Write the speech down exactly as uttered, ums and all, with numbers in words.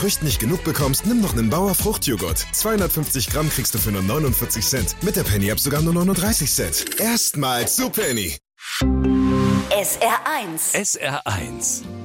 Früchten nicht genug bekommst, nimm noch einen Bauer Fruchtjoghurt. zweihundertfünfzig Gramm kriegst du für nur neunundvierzig Cent. Mit der Penny-App sogar nur neununddreißig Cent. Erstmals zu Penny. S R eins. S R eins.